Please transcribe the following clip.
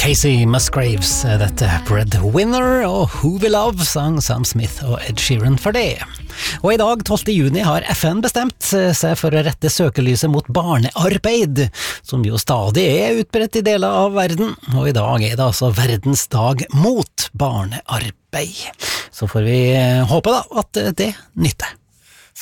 Casey Musgraves, dette Breadwinner, og Who We Love sang Sam Smith og Ed Sheeran for det. Og i dag, 12. juni, har FN bestemt seg for å rette søkelyset mot barnearbeid, som jo stadig er utbredt i deler av verden, og i dag er det altså verdens dag mot barnearbeid. Så får vi håpe da at det nytter.